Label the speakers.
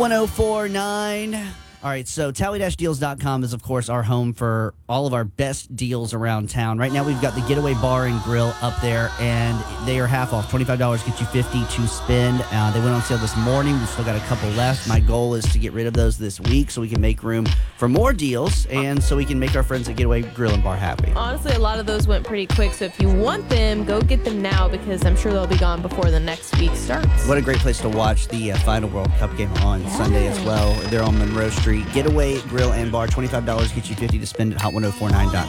Speaker 1: 1049. All right, so tally-deals.com is, of course, our home for all of our best deals around town. Right now, we've got the Getaway Bar and Grill up there, and they are half off. $25 gets you $50 to spend. They went on sale this morning. We've still got a couple left. My goal is to get rid of those this week so we can make room for more deals and so we can make our friends at Getaway Grill and Bar happy.
Speaker 2: Honestly, a lot of those went pretty quick, so if you want them, go get them now because I'm sure they'll be gone before the next week starts.
Speaker 1: What a great place to watch the final World Cup game on Sunday as well. They're on Monroe Street. Getaway Grill and Bar, $25 gets you $50 to spend at hot1049.com.